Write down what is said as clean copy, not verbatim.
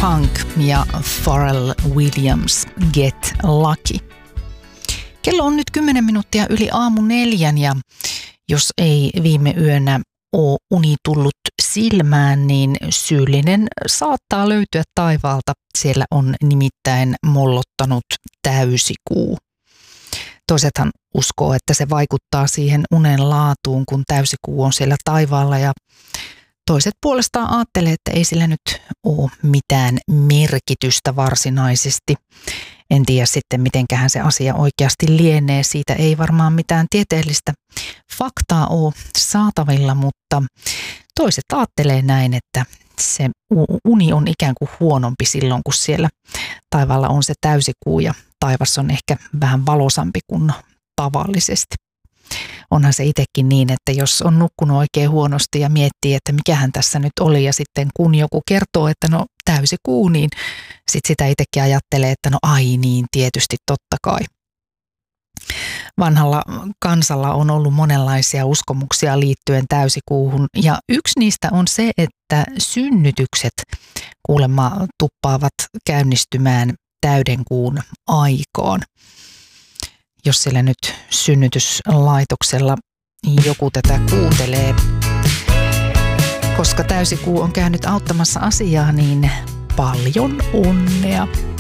Punk ja Pharrell Williams, Get Lucky. Kello on nyt 10 minuuttia yli 3:00 ja jos ei viime yönä ole uni tullut silmään, niin syyllinen saattaa löytyä taivaalta. Siellä on nimittäin mollottanut täysikuu. Toisethan uskoo, että se vaikuttaa siihen unen laatuun, kun täysikuu on siellä taivaalla, ja toiset puolestaan ajattelee, että ei sillä nyt ole mitään merkitystä varsinaisesti. En tiedä sitten, mitenköhän se asia oikeasti lienee. Siitä ei varmaan mitään tieteellistä faktaa ole saatavilla, mutta toiset ajattelee näin, että se uni on ikään kuin huonompi silloin, kun siellä taivaalla on se täysikuu ja taivas on ehkä vähän valosampi kuin tavallisesti. Onhan se itsekin niin, että jos on nukkunut oikein huonosti ja miettii, että mikähän tässä nyt oli, ja sitten kun joku kertoo, että no täysikuu, niin sitten sitä itsekin ajattelee, että no ai niin, tietysti totta kai. Vanhalla kansalla on ollut monenlaisia uskomuksia liittyen täysikuuhun, ja yksi niistä on se, että synnytykset kuulemma tuppaavat käynnistymään täydenkuun aikaan. Jos siellä nyt synnytyslaitoksella joku tätä kuuntelee, koska täysikuu on käynyt auttamassa asiaa, niin paljon onnea!